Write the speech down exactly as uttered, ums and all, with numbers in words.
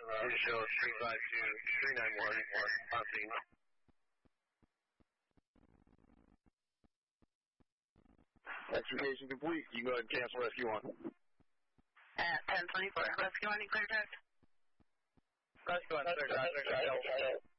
Please show three five two, three nine one, on scene. Extrication complete. You can go ahead and cancel rescue one. At ten twenty-four, rescue one, you clear check? Rescue one, clear check.